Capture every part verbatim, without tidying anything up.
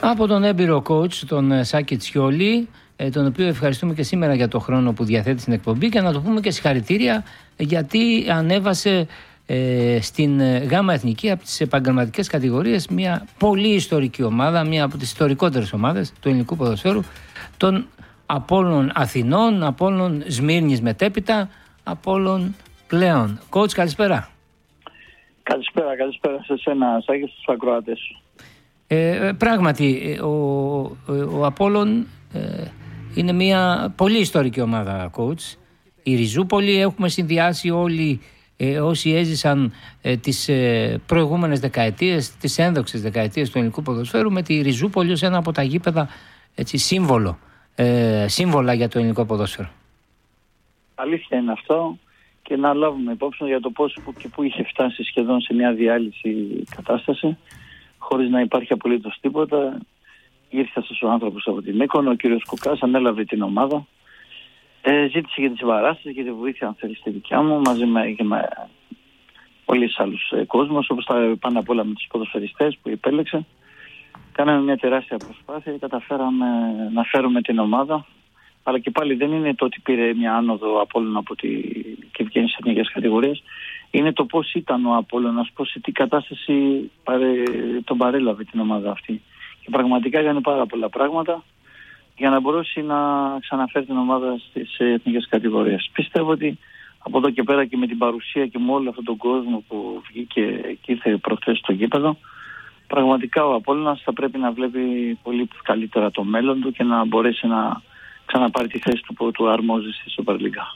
Από τον έμπειρο coach, τον Σάκη Τσιόλη, τον οποίο ευχαριστούμε και σήμερα για το χρόνο που διαθέτει στην εκπομπή, και να το πούμε και συγχαρητήρια γιατί ανέβασε ε, στην ΓΑΜΑ Εθνική από τις επαγγελματικές κατηγορίες μια πολύ ιστορική ομάδα, μια από τις ιστορικότερες ομάδες του ελληνικού ποδοσφαίρου, τον Απόλλων Αθηνών, Απόλλων Σμύρνης μετέπειτα, Απόλλων πλέον. Coach, καλησπέρα. Καλησπέρα, καλησπέρα σε εσένα, Σάκη, στους ακροατές σου. Ε, πράγματι, ο, ο Απόλλων ε, είναι μια πολύ ιστορική ομάδα, coach. Η Ριζούπολη, έχουμε συνδυάσει όλοι ε, όσοι έζησαν ε, τις ε, προηγούμενες δεκαετίες, τις ένδοξες δεκαετίες του ελληνικού ποδοσφαίρου, με τη Ριζούπολη ως ένα από τα γήπεδα, έτσι, σύμβολο, ε, σύμβολα για το ελληνικό ποδόσφαιρο. Αλήθεια είναι αυτό, και να λάβουμε υπόψη για το πώς και πού είχε φτάσει σχεδόν σε μια διάλυση κατάσταση, χωρίς να υπάρχει απολύτως τίποτα. Ήρθε αυτός ο άνθρωπος από την Μύκονο, ο κύριος Κουκάς, ανέλαβε την ομάδα, ε, ζήτησε για τη συμπαράσταση και τη βοήθεια, αν θέλει, στη δικιά μου, μαζί με, και με πολλοί άλλους ε, κόσμος, όπως τα πάνω απ' όλα με τους ποδοσφαιριστές που επέλεξε. Κάναμε μια τεράστια προσπάθεια και καταφέραμε να φέρουμε την ομάδα. Αλλά και πάλι δεν είναι το ότι πήρε μια άνοδο Απόλλωνα από τη... και βγαίνει σε εθνικές κατηγορίες. Είναι το πώς ήταν ο Απόλλωνας, πώς σε τι κατάσταση παρε... τον παρέλαβε την ομάδα αυτή. Και πραγματικά έκανε πάρα πολλά πράγματα για να μπορέσει να ξαναφέρει την ομάδα στις εθνικές κατηγορίες. Πιστεύω ότι από εδώ και πέρα και με την παρουσία και με όλο αυτόν τον κόσμο που βγήκε και ήρθε προχθές στο γήπεδο, πραγματικά ο Απόλλωνας θα πρέπει να βλέπει πολύ καλύτερα το μέλλον του και να μπορέσει να ξαναπάρει τη θέση του που του αρμόζει στη Super League.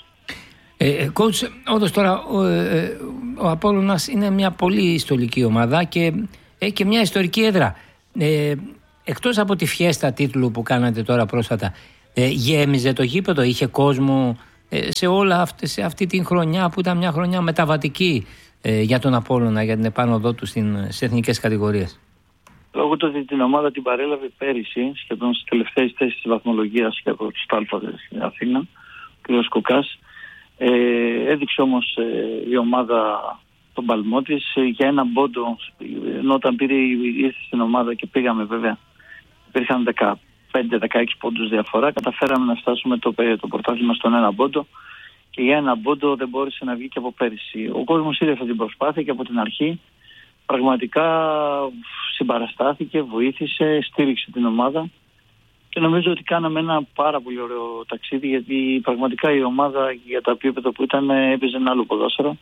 Ε, coach, όντως τώρα ο, ε, ο Απόλλωνας είναι μια πολύ ιστορική ομάδα και έχει και μια ιστορική έδρα. Ε, εκτός από τη φιέστα τίτλου που κάνατε τώρα πρόσφατα, ε, γέμιζε το γήπεδο, είχε κόσμο ε, σε όλα αυτή, σε αυτή την χρονιά που ήταν μια χρονιά μεταβατική ε, για τον Απόλλωνα, για την επάνωδό του στις εθνικές κατηγορίες. Λόγω του ότι την ομάδα την παρέλαβε πέρυσι, σχεδόν στις τελευταίες θέσεις της βαθμολογίας και από τους Τάλφαδες στην Αθήνα, ο κ. Κοκάς, ε, έδειξε όμως ε, η ομάδα τον παλμό της ε, για έναν πόντο, ενώ όταν πήρε, ήρθε στην ομάδα και πήγαμε βέβαια, υπήρχαν δεκαπέντε δεκαέξι πόντους διαφορά, καταφέραμε να φτάσουμε το, το πρωτάθλημα στον ένα πόντο και για έναν πόντο δεν μπόρεσε να βγει και από πέρυσι. Ο κόσμος είδε αυτή την προσπάθεια και από την αρχή πραγματικά συμπαραστάθηκε, βοήθησε, στήριξε την ομάδα και νομίζω ότι κάναμε ένα πάρα πολύ ωραίο ταξίδι, γιατί πραγματικά η ομάδα για τα επίπεδα που ήταν έπαιζε ένα άλλο ποδόσφαιρο,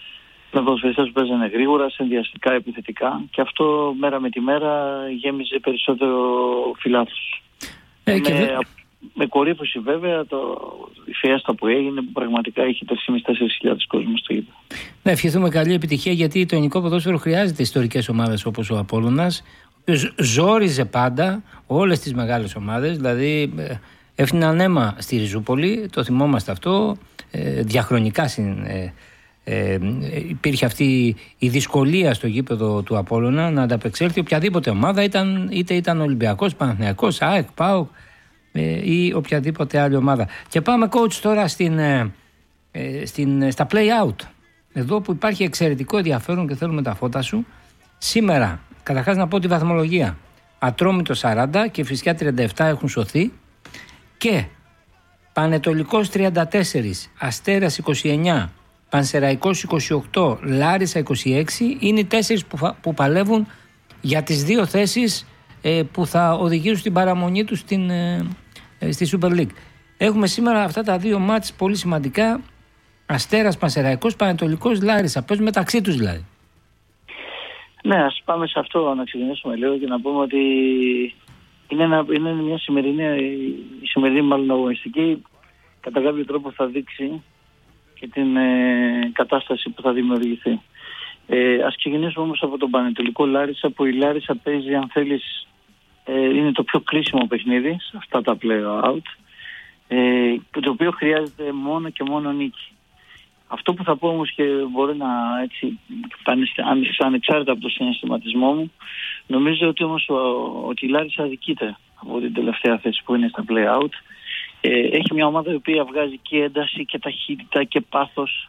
με ποδοσφαιριστές που παίζανε γρήγορα, συνδυαστικά, επιθετικά, και αυτό μέρα με τη μέρα γέμιζε περισσότερο φιλάθλους. Ε, και... με, με κορύφωση βέβαια το, η φιέστα που έγινε, που πραγματικά είχε τρεις χιλιάδες με τέσσερις χιλιάδες κόσμο στο γήπεδο. Να ευχηθούμε καλή επιτυχία, γιατί το ελληνικό ποδόσφαιρο χρειάζεται ιστορικές ομάδες όπως ο Απόλλωνας, ο οποίος ζόριζε πάντα όλες τις μεγάλες ομάδες, δηλαδή έφτιαναν αίμα στη Ριζούπολη, το θυμόμαστε αυτό, ε, διαχρονικά συν, ε, ε, υπήρχε αυτή η δυσκολία στο γήπεδο του Απόλλωνα να ανταπεξέλθει οποιαδήποτε ομάδα, ήταν, είτε ήταν Ολυμπιακός, Παναθηναϊκός, ΑΕΚ, ΠΑΟΚ ή οποιαδήποτε άλλη ομάδα. Και πάμε, coach, τώρα στην, ε, στην, στα play-out. Εδώ που υπάρχει εξαιρετικό ενδιαφέρον και θέλουμε τα φώτα σου. Σήμερα, καταρχάς να πω τη βαθμολογία. Ατρόμητο σαράντα και Φυσιά τριάντα επτά έχουν σωθεί και Πανετολικός τριάντα τέσσερα, Αστέρας είκοσι εννιά, Πανσεραϊκός είκοσι οκτώ, Λάρισα είκοσι έξι είναι οι τέσσερις που, που παλεύουν για τις δύο θέσεις ε, που θα οδηγήσουν στην παραμονή τους στην, ε, ε, στη Super League. Έχουμε σήμερα αυτά τα δύο μάτς πολύ σημαντικά. Αστέρας, Πανσεραϊκός, Πανετολικός, Λάρισα. Παίζουν μεταξύ τους δηλαδή. Ναι, ας πάμε σε αυτό, να ξεκινήσουμε λίγο και να πούμε ότι είναι, ένα, είναι μια σημερινή, η σημερινή μάλλον αγωνιστική κατά κάποιο τρόπο θα δείξει και την ε, κατάσταση που θα δημιουργηθεί. Ε, ας ξεκινήσουμε όμως από τον Πανετολικό Λάρισα, που η Λάρισα παίζει, αν θέλεις, ε, είναι το πιο κρίσιμο παιχνίδι σε αυτά τα play-out, ε, το οποίο χρειάζεται μόνο και μόνο νίκη. Αυτό που θα πω όμως, και μπορεί να έτσι, ανεξάρτητα από το συναισθηματισμό μου, νομίζω ότι όμως ο, ότι η Λάρισα αδικείται από την τελευταία θέση που είναι στα play-out. Ε, έχει μια ομάδα η οποία βγάζει και ένταση και ταχύτητα και πάθος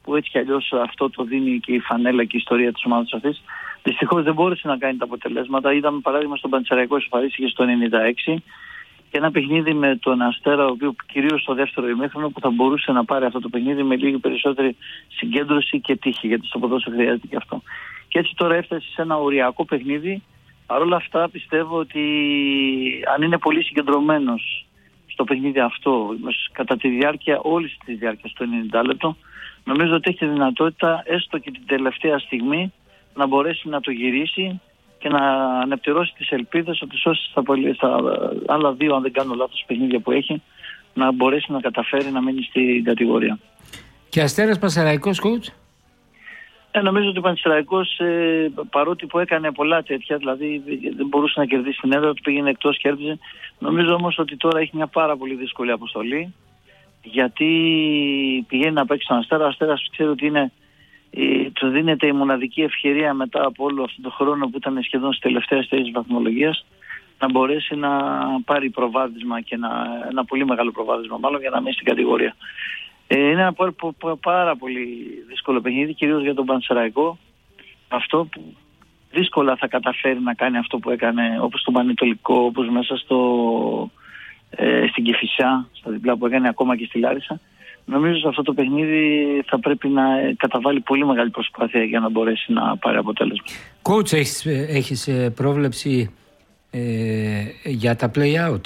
που έτσι κι αλλιώς αυτό το δίνει και η φανέλα και η ιστορία της ομάδας αυτής. Δυστυχώς δεν μπόρεσε να κάνει τα αποτελέσματα. Είδαμε παράδειγμα στον Πανσεραϊκό ισοφαρίστηκε στο ενενήντα έξι και ένα παιχνίδι με τον Αστέρα, ο οποίος κυρίως στο δεύτερο ημίχρονο που θα μπορούσε να πάρει αυτό το παιχνίδι με λίγη περισσότερη συγκέντρωση και τύχη, γιατί στο ποδόσφαιρο χρειάζεται και αυτό. Και έτσι τώρα έφτασε σε ένα οριακό παιχνίδι. Παρ' όλα αυτά πιστεύω ότι αν είναι πολύ συγκεντρωμένος στο παιχνίδι αυτό κατά τη διάρκεια όλης της διάρκειας του ενενήντα λεπτό, νομίζω ότι έχει τη δυνατότητα έστω και την τελευταία στιγμή να μπορέσει να το γυρίσει και να αναπτυρώσει τις ελπίδες ότι σώσει στα, στα άλλα δύο, αν δεν κάνω λάθος, παιχνίδια που έχει, να μπορέσει να καταφέρει να μείνει στην κατηγορία. Και Αστέρας Πανσεραϊκός, coach? Ε, νομίζω ότι ο Πανσεραϊκός, ε, παρότι που έκανε πολλά τέτοια, δηλαδή δεν μπορούσε να κερδίσει την έδρα του, πήγαινε εκτός, κέρδιζε. Νομίζω όμως ότι τώρα έχει μια πάρα πολύ δύσκολη αποστολή, γιατί πηγαίνει να παίξει τον Αστέρα. Ο Αστέρας ξέρει ότι είναι, ε, του δίνεται η μοναδική ευκαιρία μετά από όλο αυτόν τον χρόνο που ήταν σχεδόν στις τελευταίες θέσεις βαθμολογίας, να μπορέσει να πάρει προβάδισμα και να, ένα πολύ μεγάλο προβάδισμα μάλλον για να μείνει στην κατηγορία. Ε, είναι ένα πάρα πολύ δύσκολο παιχνίδι, κυρίως για τον Πανσεραϊκό. Αυτό που δύσκολα θα καταφέρει να κάνει αυτό που έκανε, όπως στον Πανετολικό, όπως μέσα στο, ε, στην Κηφισιά, στα διπλά που έκανε, ακόμα και στη Λάρισα. Νομίζω σε αυτό το παιχνίδι θα πρέπει να καταβάλει πολύ μεγάλη προσπάθεια για να μπορέσει να πάρει αποτέλεσμα. Coach, έχεις, έχεις πρόβλεψη ε, για τα play-out?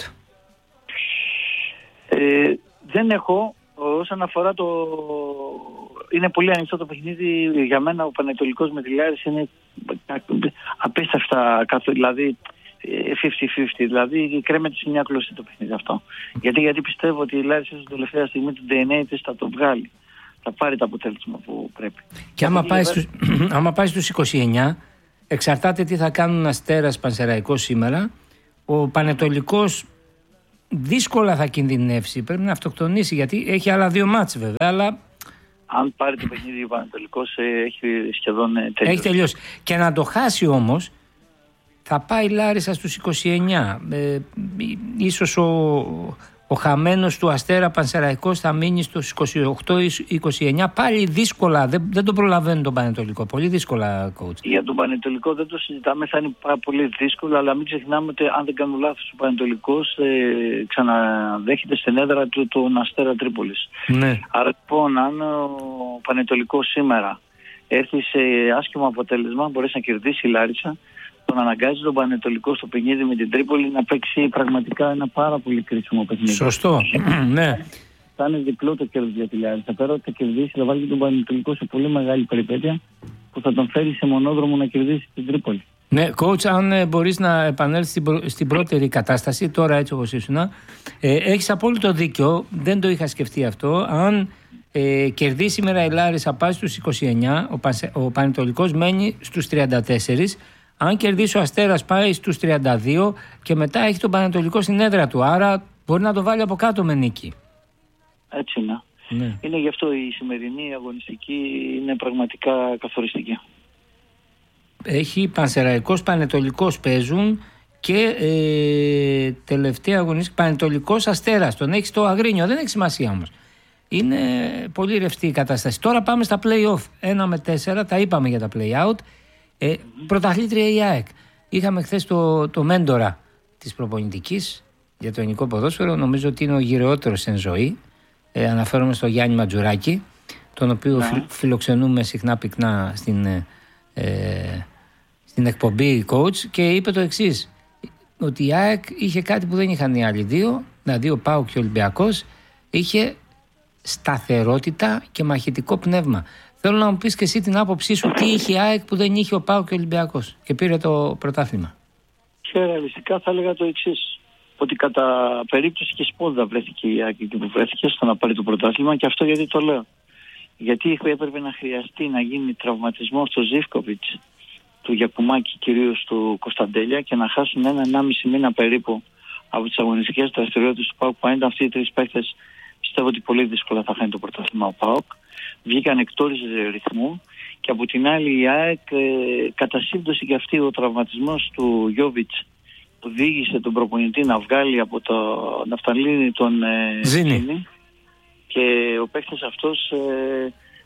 Ε, δεν έχω. Όσον αφορά το... είναι πολύ ανοιχτό το παιχνίδι. Για μένα ο Πανετολικός με τη Λάρισα είναι απίστευτα, δηλαδή πενήντα πενήντα, δηλαδή κρέμεται σε μια κλωστή το παιχνίδι αυτό. Γιατί, γιατί πιστεύω ότι η Λάρισα στην τελευταία στιγμή του ντι εν έι της θα το βγάλει. Θα πάρει το αποτέλεσμα που πρέπει. Και άμα πάει, στους, άμα πάει στους είκοσι εννιά, εξαρτάται τι θα κάνουν Αστέρας Πανσεραϊκός σήμερα. Ο Πανετολικός δύσκολα θα κινδυνεύσει, πρέπει να αυτοκτονήσει, γιατί έχει άλλα δύο μάτς βέβαια, αλλά... Αν πάρει το παιχνίδι ο Πανετολικός έχει σχεδόν τελειώσει. Έχει τελειώσει. Και να το χάσει όμως, θα πάει Λάρισα στους είκοσι εννιά. Ε, ίσως ο, ο χαμένος του Αστέρα Πανσεραϊκός θα μείνει στους είκοσι οκτώ είκοσι εννιά. Πάλι δύσκολα, δεν, δεν τον προλαβαίνει τον Πανετολικό. Πολύ δύσκολα, coach. Για τον Πανετολικό δεν το συζητάμε, θα είναι πάρα πολύ δύσκολο, αλλά μην ξεχνάμε ότι αν δεν κάνω λάθος ο Πανετολικός ε, ξαναδέχεται στην έδρα του τον Αστέρα Τρίπολης. Ναι. Άρα λοιπόν αν ο Πανετολικός σήμερα έρθει σε άσχημο αποτέλεσμα, μπορέσει να κερδίσει η Λάρισα, τον αναγκάζει τον Πανετολικό στο παιχνίδι με την Τρίπολη να παίξει πραγματικά ένα πάρα πολύ κρίσιμο παιχνίδι. Σωστό. Ναι. Θα είναι διπλό το κέρδος για τη Λάρισα. Πέρα ότι θα κερδίσει, θα βάλει τον Πανετολικό σε πολύ μεγάλη περιπέτεια που θα τον φέρει σε μονόδρομο να κερδίσει την Τρίπολη. Ναι, coach, αν ε, μπορείς να επανέλθεις στην, προ... στην πρώτερη κατάσταση, τώρα έτσι όπως ήσουν, ε, έχεις απόλυτο δίκιο, δεν το είχα σκεφτεί αυτό. Αν ε, κερδίσει σήμερα η Λάρισα, πάει στους είκοσι εννιά, ο, Πανσε... ο Πανετολικός μένει στους τριάντα τέσσερα. Αν κερδίσει ο Αστέρας πάει στους τριάντα δύο και μετά έχει τον Πανετολικό στην έδρα του, άρα μπορεί να το βάλει από κάτω με νίκη. Έτσι είναι. Ναι. Είναι γι' αυτό η σημερινή αγωνιστική είναι πραγματικά καθοριστική. Έχει Πανσεραϊκός, Πανετολικός παίζουν και ε, τελευταία αγωνιστική Πανετολικός Αστέρας. Τον έχει στο Αγρίνιο, δεν έχει σημασία όμως. Είναι πολύ ρευστή η κατάσταση. Τώρα πάμε στα play-off. ένα με τέσσερα, τα είπαμε για τα play-out. Ε, πρωταθλήτρια η ΑΕΚ. Είχαμε χθες το, το μέντορα της προπονητικής για το ελληνικό ποδόσφαιρο. Νομίζω ότι είναι ο γυρεότερος εν ζωή. Ε, αναφέρομαι στο Γιάννη Ματζουράκη, τον οποίο yeah. φι, φιλοξενούμε συχνά πυκνά στην, ε, στην εκπομπή coach, και είπε το εξής, ότι η ΑΕΚ είχε κάτι που δεν είχαν οι άλλοι δύο, δηλαδή ο ΠΑΟΚ και ο Ολυμπιακός, είχε σταθερότητα και μαχητικό πνεύμα. Θέλω να μου πεις και εσύ την άποψή σου, τι είχε η ΑΕΚ που δεν είχε ο ΠΑΟΚ και ο Ολυμπιακός και πήρε το πρωτάθλημα. Και ρεαλιστικά θα έλεγα το εξής, ότι κατά περίπτωση και σπόδα βρέθηκε η ΑΕΚ εκεί που βρέθηκε στο να πάρει το πρωτάθλημα. Και αυτό γιατί το λέω? Γιατί έπρεπε να χρειαστεί να γίνει τραυματισμός στο Ζίβκοβιτς, του Γιακουμάκη, κυρίως του Κωνσταντέλια, και να χάσουν ένα ενάμιση μήνα περίπου από τις αγωνιστικές δραστηριότητες του ΠΑΟΚ, που αν ήταν αυτοί οι τρεις παίκτες, πιστεύω ότι πολύ δύσκολα θα χάνει το πρωτάθλημα ο ΠΑΟΚ. Βγήκαν εκτός ρυθμού, και από την άλλη η ΑΕΚ, ε, κατά σύμπτωση και αυτή ο τραυματισμός του Γιόβιτς οδήγησε τον προπονητή να βγάλει από το ναυταλίνη τον ε, Ζήνη, και ο παίκτης αυτός ε,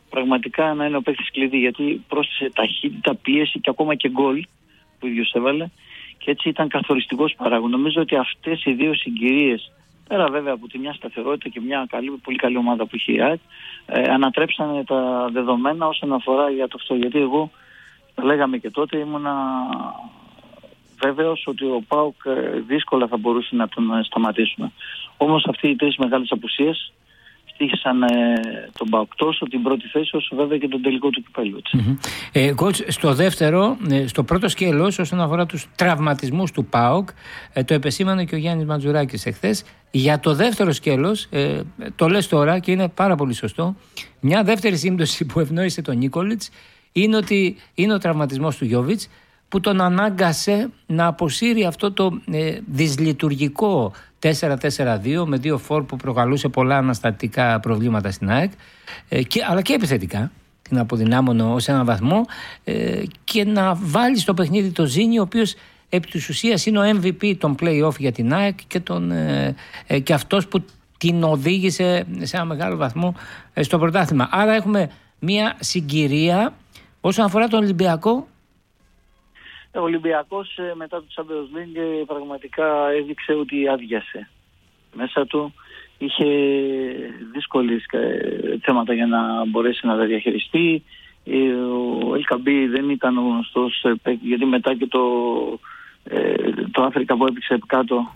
πραγματικά να είναι ο παίκτης κλειδί, γιατί πρόσθεσε ταχύτητα, πίεση και ακόμα και γκολ που ίδιος έβαλε και έτσι ήταν καθοριστικός παράγον. Νομίζω ότι αυτές οι δύο συγκυρίες, πέρα βέβαια από τη μια σταθερότητα και μια καλή, πολύ καλή ομάδα που είχε η ΑΕΚ, ε, ανατρέψανε τα δεδομένα όσον αφορά για το αυτό. Γιατί εγώ, το λέγαμε και τότε, ήμουνα βέβαιος ότι ο ΠΑΟΚ δύσκολα θα μπορούσε να τον σταματήσουμε. Όμως αυτοί οι τρεις μεγάλες απουσίες στήχησαν ε, τον ΠΑΟΚ τόσο την πρώτη θέση όσο βέβαια και τον τελικό του κυπέλλου. Mm-hmm. Ε, coach, στο δεύτερο, ε, στο πρώτο σκέλος όσον αφορά τους τραυματισμούς του ΠΑΟΚ, ε, το επεσήμανε και ο Γιάννης Μαντζουράκης εχθές. Για το δεύτερο σκέλος, ε, το λες τώρα και είναι πάρα πολύ σωστό, μια δεύτερη σύμπτωση που ευνόησε τον Νίκολιτς είναι ότι είναι ο τραυματισμός του Γιόβιτς, που τον ανάγκασε να αποσύρει αυτό το ε, δυσλειτουργικό τέσσερα τέσσερα δύο με δύο φορ που προκαλούσε πολλά αναστατικά προβλήματα στην ΑΕΚ, ε, και, αλλά και επιθετικά, την αποδυνάμωνε ως έναν βαθμό, ε, και να βάλει στο παιχνίδι το Ζήνη, ο οποίος επί της ουσίας είναι ο εμ βι πι των play-off για την ΑΕΚ και, τον, ε, ε, και αυτός που την οδήγησε σε ένα μεγάλο βαθμό ε, στο πρωτάθλημα. Άρα έχουμε μια συγκυρία όσον αφορά τον Ολυμπιακό. Ο Ολυμπιακός μετά το Champions League πραγματικά έδειξε ότι άδειασε μέσα του. Είχε δύσκολες θέματα για να μπορέσει να τα διαχειριστεί. Ο Ελκαμπή δεν ήταν γνωστός, γιατί μετά και το, το Αφρικα που έπαιξε κάτω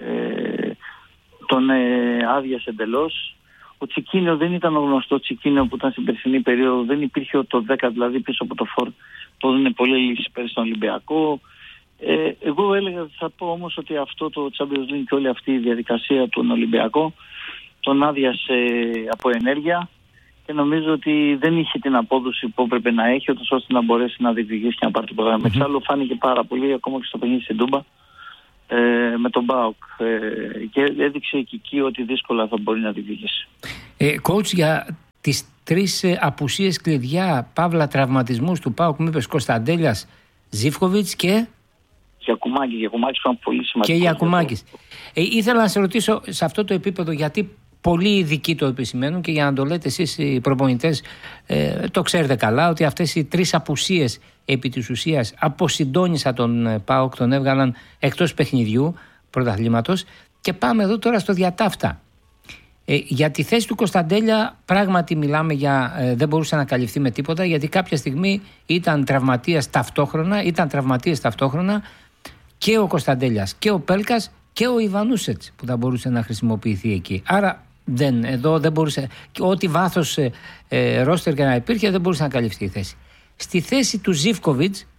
τον άδειασε εντελώς. Ο Τσικίνιο δεν ήταν ο γνωστό Τσικίνιο που ήταν στην περσινή περίοδο, δεν υπήρχε το δέκα δηλαδή πίσω από το φορ. Το είναι πολύ λύση πέρυσι στον Ολυμπιακό. Ε, εγώ έλεγα, θα πω όμως ότι αυτό το Champions League και όλη αυτή η διαδικασία του Ολυμπιακό τον άδειασε από ενέργεια και νομίζω ότι δεν είχε την απόδοση που έπρεπε να έχει, ώστε να μπορέσει να διεκδικήσει και να πάρει το πρόγραμμα. Mm-hmm. Εξάλλου φάνηκε πάρα πολύ ακόμα και στο παιχνίδι στην Τούμπα ε, με τον ΠΑΟΚ ε, και έδειξε και εκεί ότι δύσκολα θα μπορεί να διεκδικήσει. Ε, coach, για τις τρεις ε, απουσίες κλειδιά, παύλα τραυματισμούς του ΠΑΟΚ, μου είπες Κωνσταντέλιας, Ζίβκοβιτς και... Γιακουμάκης, Γιακουμάκης ήταν πολύ σημαντικό. Και Γιακουμάκης. Ε, ήθελα να σε ρωτήσω σε αυτό το επίπεδο, γιατί πολλοί ειδικοί το επισημαίνουν και για να το λέτε εσείς οι προπονητές ε, το ξέρετε καλά, ότι αυτές οι τρεις απουσίες επί της ουσίας αποσυντόνισαν τον ΠΑΟΚ, τον έβγαλαν εκτός παιχνιδιού πρωταθλήματος. Και πάμε εδώ τώρα στο διατάφτα. Ε, για τη θέση του Κωνσταντέλια πράγματι μιλάμε για ε, δεν μπορούσε να καλυφθεί με τίποτα, γιατί κάποια στιγμή ήταν τραυματίας ταυτόχρονα, ήταν τραυματίες ταυτόχρονα και ο Κωνσταντέλιας και ο Πέλκας και ο Ιβανούσετς που θα μπορούσε να χρησιμοποιηθεί εκεί. Άρα δεν, εδώ δεν μπορούσε, ό,τι βάθος ε, ε, ρόστερ και να υπήρχε δεν μπορούσε να καλυφθεί η θέση. Στη θέση του Ζίβκοβιτς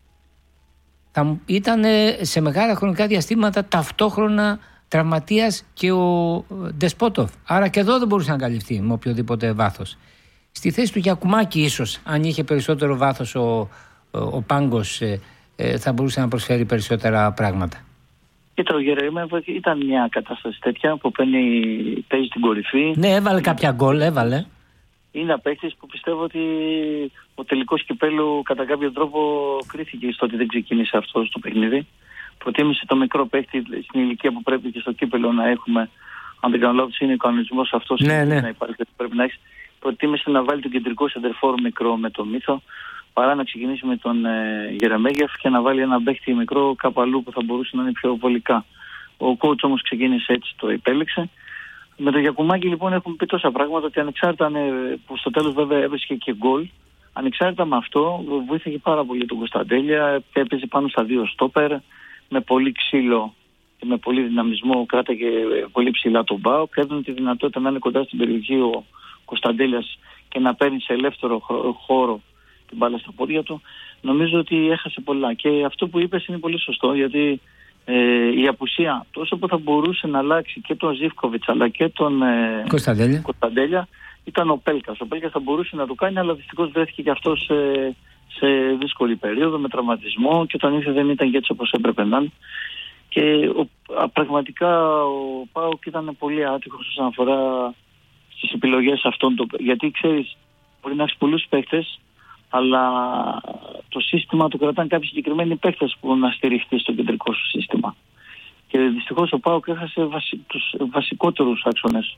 θα ήταν ε, σε μεγάλα χρονικά διαστήματα ταυτόχρονα τραυματίας και ο Ντεσπότοφ. Άρα και εδώ δεν μπορούσε να καλυφθεί με οποιοδήποτε βάθος. Στη θέση του Γιακουμάκη ίσως, αν είχε περισσότερο βάθος ο, ο, ο Πάγκος, ε, ε, θα μπορούσε να προσφέρει περισσότερα πράγματα. Κοίτα, ο Γερεμέγεφ ήταν μια κατάσταση τέτοια που παίρνει, παίζει στην κορυφή. Ναι, έβαλε κάποια γκολ, έβαλε. Είναι ένα παίκτης που πιστεύω ότι ο τελικός κυπέλλου κατά κάποιο τρόπο κρίθηκε στο ότι δεν ξεκίνησε αυτό το παιχνίδι. Προτίμησε το μικρό παίκτη στην ηλικία που πρέπει και στο κύπελλο να έχουμε. Αν δεν κάνω λάθος, είναι ο κανονισμός αυτός, ναι, ναι. να υπάρχει, πρέπει να έχεις. Προτίμησε να βάλει τον κεντρικό σεντερφόρ μικρό με τον Μίθο, παρά να ξεκινήσει με τον ε, Γερεμέγεφ και να βάλει ένα παίκτη μικρό κάπου αλλού που θα μπορούσε να είναι πιο βολικά. Ο coach όμως ξεκίνησε έτσι, το επέλεξε. Με το Γιακουμάκη λοιπόν έχουμε πει τόσα πράγματα, ότι ανεξάρτητα ναι, που στο τέλος βέβαια έβρισκε και γκολ. Ανεξάρτητα με αυτό, βοήθησε πάρα πολύ τον Κωνσταντέλια, έπαιζε πάνω στα δύο στόπερ, με πολύ ξύλο και με πολύ δυναμισμό, κράταγε πολύ ψηλά τον ΠΑΟΚ, έδινε τη δυνατότητα να είναι κοντά στην περιοχή ο Κωνσταντέλιας και να παίρνει σε ελεύθερο χώρο την μπάλα στα πόδια του. Νομίζω ότι έχασε πολλά και αυτό που είπες είναι πολύ σωστό, γιατί ε, η απουσία τόσο που θα μπορούσε να αλλάξει και τον Ζίβκοβιτς αλλά και τον ε, Κωνσταντέλια. Κωνσταντέλια ήταν ο Πέλκας. Ο Πέλκας θα μπορούσε να το κάνει, αλλά δυστυχώς βρέθηκε και αυτός σε, σε δύσκολη περίοδο με τραυματισμό και όταν ήρθε δεν ήταν και έτσι όπως έπρεπε να είναι. Και ο, α, πραγματικά ο ΠΑΟΚ ήταν πολύ άτυχος όσον αφορά στις επιλογές αυτών. Το, γιατί ξέρεις, μπορεί να έχεις πολλούς παίχτες, αλλά το σύστημα το κρατάνε κάποιοι συγκεκριμένοι παίχτες που να στηριχθεί στο κεντρικό σου σύστημα. Και δυστυχώς ο ΠΑΟΚ έχασε βασι, τους βασικότερους άξονες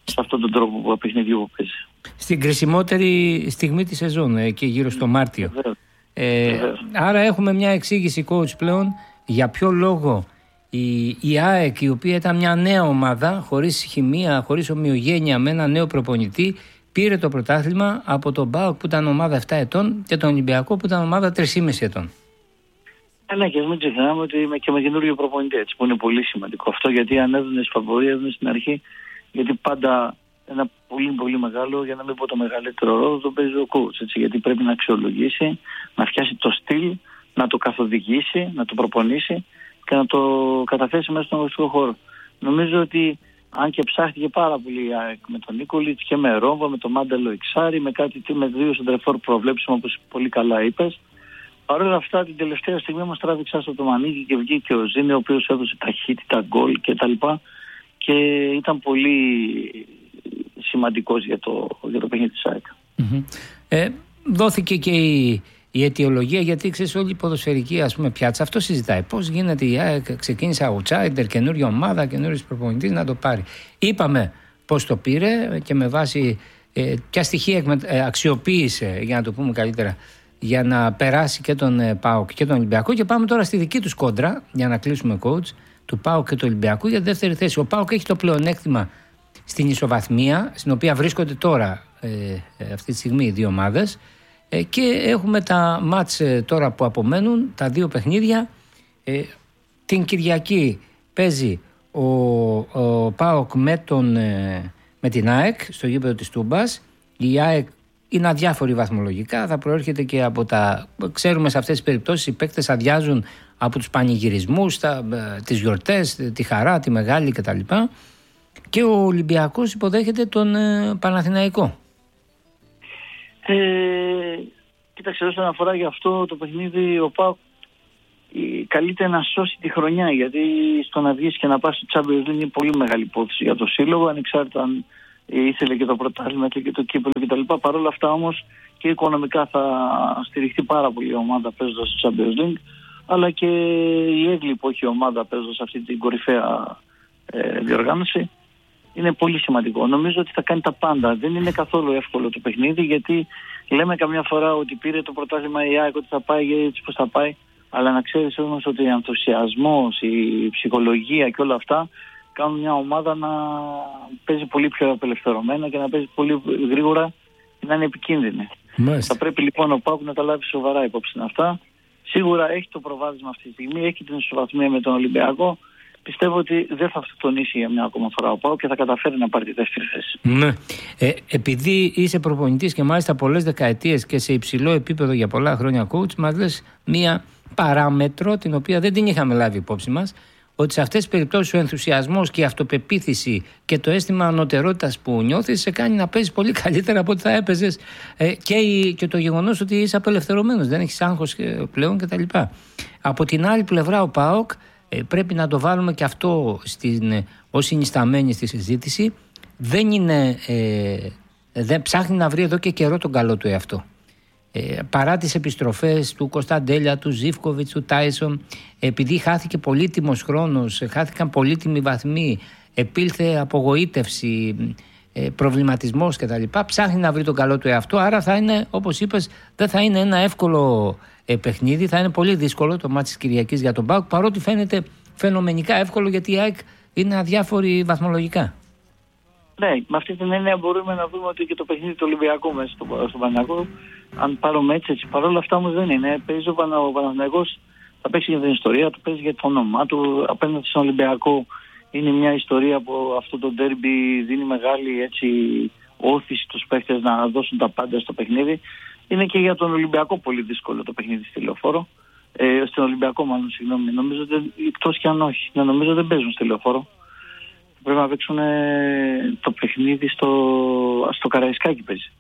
σε αυτόν τον τρόπο που παιχνιδιού που παίζει. Στην κρισιμότερη στιγμή της σεζόν, εκεί γύρω στο Μάρτιο. Ε, άρα έχουμε μια εξήγηση, coach, πλέον για ποιο λόγο η, η ΑΕΚ, η οποία ήταν μια νέα ομάδα, χωρίς χημεία, χωρίς ομοιογένεια, με ένα νέο προπονητή, πήρε το πρωτάθλημα από τον ΠΑΟΚ που ήταν ομάδα επτά ετών και τον Ολυμπιακό που ήταν ομάδα τρία και μισό ετών. Ναι, και μην ξεχνάμε ότι είμαι και με καινούριο προπονητή, έτσι, που είναι πολύ σημαντικό αυτό, γιατί αν έδωνε φαβορί, έδωνε στην αρχή, γιατί πάντα ένα πολύ πολύ μεγάλο, για να μην πω το μεγαλύτερο ρόλο, το παίζει ο coach, έτσι, γιατί πρέπει να αξιολογήσει, να φτιάσει το στυλ, να το καθοδηγήσει, να το προπονήσει και να το καταθέσει μέσα στον αγωνιστικό χώρο. Νομίζω ότι αν και ψάχτηκε πάρα πολύ με τον Νίκολιτς και με Ρόβα, με τον Μάνταλο Εξάρι, με κάτι με δύο σεντρεφόρ προβλέψιμο, όπως πολύ καλά είπες. Παρ' όλα αυτά, την τελευταία στιγμή μας τράβηξα στο το μανίκι και βγήκε ο Ζήνη, ο οποίος έδωσε ταχύτητα, γκολ κτλ. Και ήταν πολύ σημαντικός για το, για το παιχνίδι της ΑΕΚ. Mm-hmm. Ε, δόθηκε και η, η αιτιολογία, γιατί ξέρεις, όλη η ποδοσφαιρική, ας πούμε, πιάτσα αυτό συζητάει. Πώς γίνεται η ΑΕΚ, ξεκίνησε outsider, καινούργια ομάδα, καινούριος προπονητής να το πάρει. Είπαμε πώς το πήρε και με βάση ε, ποια στοιχεία ε, αξιοποίησε, για να το πούμε καλύτερα, για να περάσει και τον ε, ΠΑΟΚ και τον Ολυμπιακό. Και πάμε τώρα στη δική τους κόντρα, για να κλείσουμε, coach, του ΠΑΟΚ και του Ολυμπιακού για δεύτερη θέση. Ο ΠΑΟΚ έχει το πλεονέκτημα στην ισοβαθμία, στην οποία βρίσκονται τώρα ε, ε, αυτή τη στιγμή οι δύο ομάδες, ε, και έχουμε τα μάτς ε, τώρα που απομένουν, τα δύο παιχνίδια. Ε, την Κυριακή παίζει ο, ο ΠΑΟΚ με, τον, ε, με την ΑΕΚ στο γήπεδο της Τούμπας. Η ΑΕΚ είναι αδιάφορη βαθμολογικά, θα προέρχεται και από τα... Ξέρουμε σε αυτές τις περιπτώσεις οι παίκτες αδειάζουν από τους πανηγυρισμούς, τα, τις γιορτές, τη χαρά, τη μεγάλη κτλ. Και ο Ολυμπιακός υποδέχεται τον ε, Παναθηναϊκό. Ε, κοίταξε, όσον αφορά για αυτό το παιχνίδι, ο ΠΑΟΚ καλείται να σώσει τη χρονιά, γιατί στο να βγεις και να πας στο Champions League είναι πολύ μεγάλη υπόθεση για το σύλλογο, ανεξάρτητα αν ήθελε και το πρωτάθλημα και το κύπελλο κτλ. Παρ' όλα αυτά όμως και οικονομικά θα στηριχτεί πάρα πολύ η ομάδα παίζοντας στο Champions League, αλλά και η έγκλη που έχει η ομάδα παίζοντας αυτή την κορυφαία ε, διοργάνωση είναι πολύ σημαντικό. Νομίζω ότι θα κάνει τα πάντα. Δεν είναι καθόλου εύκολο το παιχνίδι, γιατί λέμε καμιά φορά ότι πήρε το πρωτάθλημα η ΑΕΚ, ότι θα πάει έτσι πως θα πάει, αλλά να ξέρεις όμως ότι ο ενθουσιασμός, η ψυχολογία και όλα αυτά κάνουν μια ομάδα να παίζει πολύ πιο απελευθερωμένα και να παίζει πολύ γρήγορα και να είναι επικίνδυνη. Μάλιστα. Θα πρέπει λοιπόν ο ΠΑΟΚ να τα λάβει σοβαρά υπόψη αυτά. Σίγουρα έχει το προβάδισμα αυτή τη στιγμή, έχει την ισοβαθμία με τον Ολυμπιακό. Πιστεύω ότι δεν θα αυτοκτονήσει για μια ακόμα φορά ο ΠΑΟΚ και θα καταφέρει να πάρει τη δεύτερη θέση. Ναι. Ε, επειδή είσαι προπονητής και μάλιστα πολλές δεκαετίες και σε υψηλό επίπεδο για πολλά χρόνια coach, μας λες μία παράμετρο την οποία δεν την είχαμε λάβει υπόψη μας, ότι σε αυτές τις περιπτώσεις ο ενθουσιασμός και η αυτοπεποίθηση και το αίσθημα ανωτερότητας που νιώθεις σε κάνει να παίζεις πολύ καλύτερα από ό,τι θα έπαιζες, ε, και, η, και το γεγονός ότι είσαι απελευθερωμένος, δεν έχεις άγχος πλέον κτλ. Από την άλλη πλευρά ο ΠΑΟΚ, ε, πρέπει να το βάλουμε και αυτό στην, ε, ως συνισταμένη στη συζήτηση, δεν είναι, ε, δεν ψάχνει να βρει εδώ και καιρό τον καλό του εαυτό. Ε, παρά τις επιστροφές του Κωνσταντέλια, του Ζίβκοβιτς, του Τάισον, επειδή χάθηκε πολύτιμος χρόνος, χάθηκαν πολύτιμοι βαθμοί, επήλθε απογοήτευση, ε, προβληματισμός κτλ. Ψάχνει να βρει τον καλό του εαυτό, άρα θα είναι, όπως είπες, δεν θα είναι ένα εύκολο ε, παιχνίδι, θα είναι πολύ δύσκολο το μάτι της Κυριακής για τον ΠΑΟΚ, παρότι φαίνεται φαινομενικά εύκολο, γιατί η ΑΕΚ είναι αδιάφορη βαθμολογικά. Ναι, με αυτή την έννοια μπορούμε να δούμε ότι και το παιχνίδι του Ολυμπιακού μέσα στο, στο Παναθηναϊκό, αν πάρουμε έτσι, έτσι. Παρ' όλα αυτά όμως δεν είναι. Παίζει ο, Πανα, ο Παναθηναϊκός, θα παίξει για την ιστορία του, παίζει για το όνομά του. Απέναντι στον Ολυμπιακό είναι μια ιστορία που αυτό το ντέρμπι δίνει μεγάλη έτσι, όθηση στους παίχτες να δώσουν τα πάντα στο παιχνίδι. Είναι και για τον Ολυμπιακό πολύ δύσκολο το παιχνίδι στη Λεωφόρο. Ε, στον Ολυμπιακό μάλλον, συγγνώμη. Νομίζω ότι εκτός κι αν όχι. Να νομίζω δεν παίζουν στη Λεωφόρο. Πρέπει να παίξουν το παιχνίδι στο, στο Καραϊσκάκι παίζει.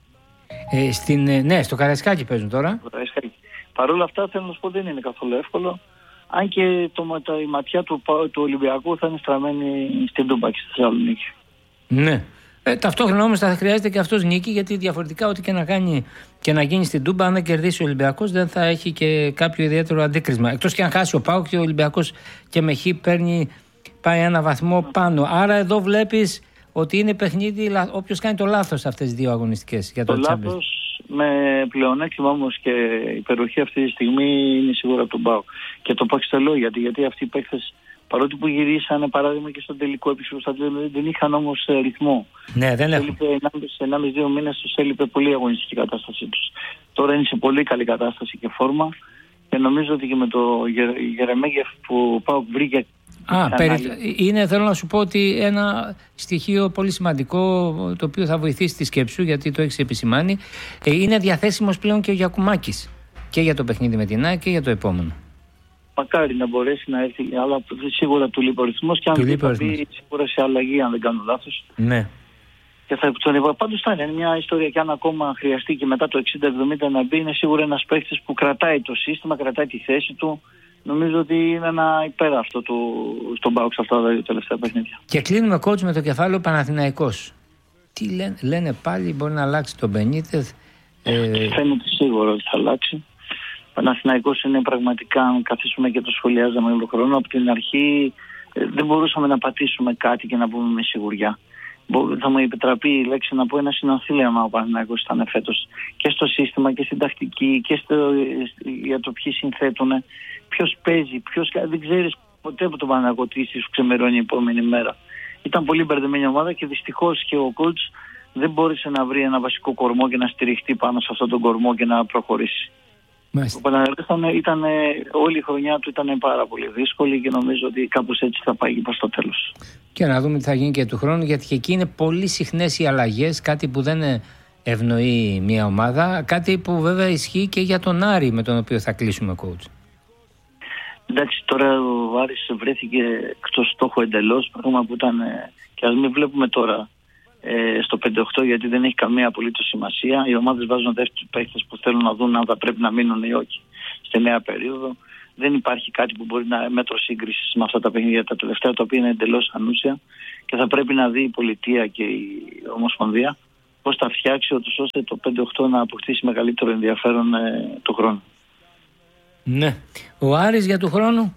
Ε, στην, ναι, στο Καραϊσκάκι παίζουν τώρα. Παρ' όλα αυτά θέλω να σου πω δεν είναι καθόλου εύκολο. Αν και το, το, η ματιά του, του Ολυμπιακού θα είναι στραμμένη στην Τούμπα και στη Θεσσαλονίκη. Ναι. Ε, ταυτόχρονα όμως θα χρειάζεται και αυτός νίκη, γιατί διαφορετικά ό,τι και να κάνει και να γίνει στην Τούμπα, αν δεν κερδίσει ο Ολυμπιακός δεν θα έχει και κάποιο ιδιαίτερο αντίκρισμα. Εκτός και αν χάσει ο ΠΑΟΚ και ο Ολυμπιακός και με χ παίρνει, πάει ένα βαθμό πάνω. Άρα εδώ βλέπεις ότι είναι παιχνίδι όποιος κάνει το λάθος αυτές τις δύο αγωνιστικές για το, το λάθος με πλεονέκτημα όμως και υπεροχή αυτή τη στιγμή είναι σίγουρα του ΠΑΟΚ. Και το Παξιτελό, γιατί, γιατί αυτοί οι παίκτες, παρότι που γυρίσανε παράδειγμα και στον τελικό επίξερο, δεν είχαν όμως ρυθμό. Ναι, δεν έχουν. Σε ενάμιση δύο μήνες τους έλειπε πολύ αγωνιστική κατάστασή τους. Τώρα είναι σε πολύ καλή κατάσταση και φόρμα και νομίζω ότι και με το Γερεμέγεφ που ο ΠΑΟΚ βρήκε. Α, περι... είναι, θέλω να σου πω ότι ένα στοιχείο πολύ σημαντικό το οποίο θα βοηθήσει τη σκέψη σου, γιατί το έχεις επισημάνει, είναι διαθέσιμος πλέον και ο Γιακουμάκης και για το παιχνίδι με την ΑΕΚ και για το επόμενο. Μακάρι να μπορέσει να έρθει, αλλά σίγουρα του λείπει ο ρυθμός και αν δεν θα μπει σίγουρα σε αλλαγή, αν δεν κάνω λάθος. Ναι. Και θα τον πάντως θα είναι μια ιστορία, και αν ακόμα χρειαστεί και μετά το εξήντα εβδομήντα να μπει, είναι σίγουρα ένας παίκτης που κρατάει το σύστημα, κρατάει τη θέση του. Νομίζω ότι είναι ένα υπέρα αυτό του, στον ΠΑΟΚ σε αυτά τα δύο τελευταία παιχνίδια. Και κλείνουμε coach με το κεφάλαιο Παναθηναϊκός. Τι λένε, λένε πάλι, μπορεί να αλλάξει τον Μπενίτεθ. Ε... Φαίνεται σίγουρο ότι θα αλλάξει. Ο Παναθηναϊκός είναι πραγματικά, αν καθίσουμε και το σχολιάζαμε όλο χρόνο, από την αρχή ε, δεν μπορούσαμε να πατήσουμε κάτι και να πούμε με σιγουριά. Θα μου επιτραπεί η λέξη να πω ένα συνονθήλευμα ο Παναθηναϊκός ήταν φέτος. Και στο σύστημα και στην τακτική και στο, για το ποιοι συνθέτουν. Ποιος παίζει, ποιος, δεν ξέρεις ποτέ από τον Παναθηναϊκό τι σου ξεμερώνει η επόμενη μέρα. Ήταν πολύ μπερδεμένη ομάδα και δυστυχώς και ο coach δεν μπόρεσε να βρει ένα βασικό κορμό και να στηριχτεί πάνω σε αυτόν τον κορμό και να προχωρήσει. Μάλιστα. Ο Παναθηναϊκός ήταν, ήταν, όλη η χρονιά του ήταν πάρα πολύ δύσκολη και νομίζω ότι κάπως έτσι θα πάει προς το τέλος. Και να δούμε τι θα γίνει και του χρόνου, γιατί και εκεί είναι πολύ συχνές οι αλλαγές, κάτι που δεν ευνοεί μια ομάδα, κάτι που βέβαια ισχύει και για τον Άρη με τον οποίο θα κλείσουμε coach. Εντάξει, τώρα ο Άρης βρέθηκε εκτός στόχου εντελώς, πράγμα που ήταν, και ας μην βλέπουμε τώρα ε, στο πέντε οκτώ, γιατί δεν έχει καμία απολύτως σημασία. Οι ομάδες βάζουν δεύτερους παίκτες που θέλουν να δουν αν θα πρέπει να μείνουν ή όχι στη νέα περίοδο. Δεν υπάρχει κάτι που μπορεί να μέτρο σύγκριση με αυτά τα παιχνίδια τα τελευταία, τα οποία είναι εντελώς ανούσια και θα πρέπει να δει η πολιτεία και η Ομοσπονδία πώς θα φτιάξει ώστε το πέντε οκτώ να αποκτήσει μεγαλύτερο ενδιαφέρον ε, του χρόνου. Ναι. Ο Άρης για του χρόνου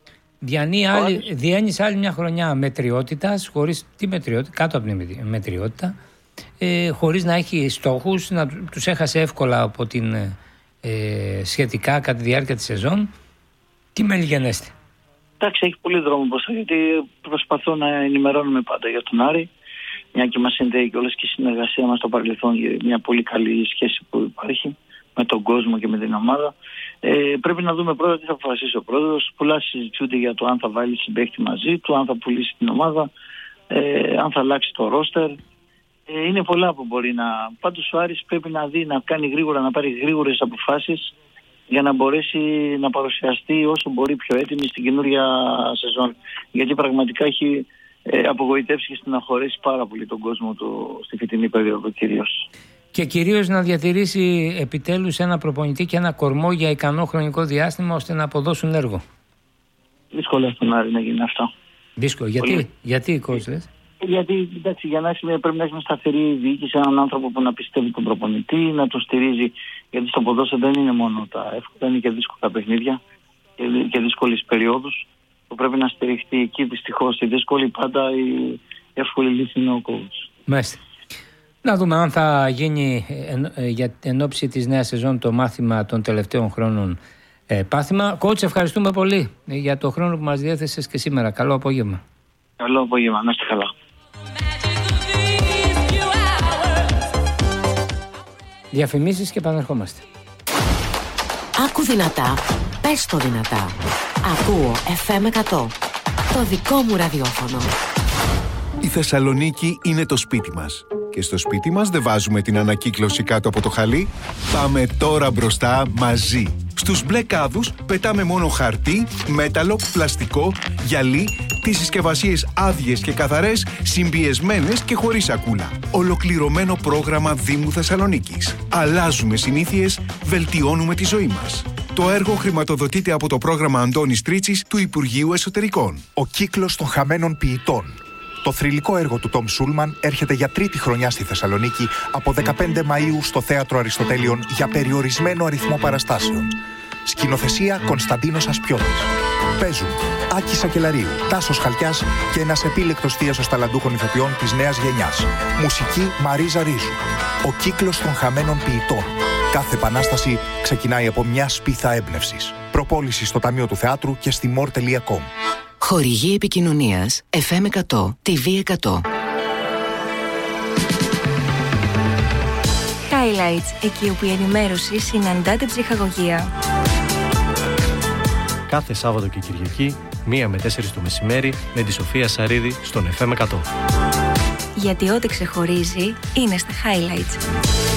διένυσε άλλη μια χρονιά μετριότητας, χωρίς τη μετριότητα, κάτω από την μετριότητα, ε, χωρίς να έχει στόχους, να τους έχασε εύκολα από την ε, σχετικά κατά τη διάρκεια της σεζόν. Τι με λιγενέστε? Εντάξει, έχει πολύ δρόμο μπροστά, γιατί προσπαθώ να ενημερώνουμε πάντα για τον Άρη, μια και μας συνδέει και όλες και η συνεργασία μας στο παρελθόν για μια πολύ καλή σχέση που υπάρχει με τον κόσμο και με την ομάδα. Ε, πρέπει να δούμε πρώτα τι θα αποφασίσει ο πρόεδρος. Πολλά συζητούνται για το αν θα βάλει συμπαίχτη μαζί του, αν θα πουλήσει την ομάδα, ε, αν θα αλλάξει το ρόστερ. Ε, είναι πολλά που μπορεί να... Πάντως ο Άρης πρέπει να δει, να κάνει γρήγορα, να πάρει γρήγορες αποφάσεις για να μπορέσει να παρουσιαστεί όσο μπορεί πιο έτοιμη στην καινούρια σεζόν. Γιατί πραγματικά έχει ε, απογοητεύσει και στεναχωρήσει πάρα πολύ τον κόσμο του στη φετινή περίοδο κυρίως. Και κυρίως να διατηρήσει επιτέλους ένα προπονητή και ένα κορμό για ικανό χρονικό διάστημα ώστε να αποδώσουν έργο. Δύσκολο στον Άρη να γίνει αυτό. Δύσκολο. Γιατί, Πολύ. γιατί coach λες? Γιατί εντάξει, για να έχει, πρέπει να έχει μια σταθερή διοίκηση, έναν άνθρωπο που να πιστεύει τον προπονητή, να το στηρίζει. Γιατί στο ποδόσφαιρο δεν είναι μόνο τα εύκολα, είναι και δύσκολα παιχνίδια και δύσκολες περιόδους που πρέπει να στηριχτεί εκεί. Δυστυχώς η δύσκολη πάντα η εύκολη λύση είναι ο coach. Μάλιστα. Να δούμε αν θα γίνει εν, για εν ώψη της νέας σεζόν το μάθημα των τελευταίων χρόνων ε, πάθημα. Coach, ευχαριστούμε πολύ για το χρόνο που μας διέθεσες και σήμερα. Καλό απόγευμα. Καλό απόγευμα, να είστε καλά. Διαφημίσεις και επανερχόμαστε. Άκου δυνατά, πες το δυνατά. Ακούω εφ εμ εκατό. Το δικό μου ραδιόφωνο. Η Θεσσαλονίκη είναι το σπίτι μας. Και στο σπίτι μας δεν βάζουμε την ανακύκλωση κάτω από το χαλί. Πάμε τώρα μπροστά μαζί. Στους μπλε κάδους πετάμε μόνο χαρτί, μέταλλο, πλαστικό, γυαλί, τις συσκευασίες άδειες και καθαρές, συμπιεσμένες και χωρίς σακούλα. Ολοκληρωμένο πρόγραμμα Δήμου Θεσσαλονίκης. Αλλάζουμε συνήθειες, βελτιώνουμε τη ζωή μας. Το έργο χρηματοδοτείται από το πρόγραμμα Αντώνης Τρίτσης του Υπουργείου Εσωτερικών. Ο κύκλος των χαμένων ποιητών. Το θρυλικό έργο του Τόμ Σούλμαν έρχεται για τρίτη χρονιά στη Θεσσαλονίκη από δεκαπέντε Μαΐου στο Θέατρο Αριστοτέλειων για περιορισμένο αριθμό παραστάσεων. Σκηνοθεσία Κωνσταντίνος Ασπιώτης. Παίζουν Άκη Σακελαρίου, Τάσος Χαλκιάς και ένας επίλεκτος θίασος ταλαντούχων ηθοποιών της νέας γενιάς. Μουσική Μαρίζα Ρίζου. Ο κύκλος των χαμένων ποιητών. Κάθε επανάσταση ξεκινάει από μια σπίθα έμπνευσης. Προπόληση στο Ταμείο του Θεάτρου και στη μορ τελεία κομ. Χορηγή επικοινωνίας εφ εμ εκατό, τι βι εκατό. Highlights, εκεί όπου η ενημέρωση συναντάται ψυχαγωγία. Κάθε Σάββατο και Κυριακή, μία με τέσσερις το μεσημέρι, με τη Σοφία Σαρίδη στον εφ εμ εκατό. Γιατί ό,τι ξεχωρίζει είναι στα Highlights.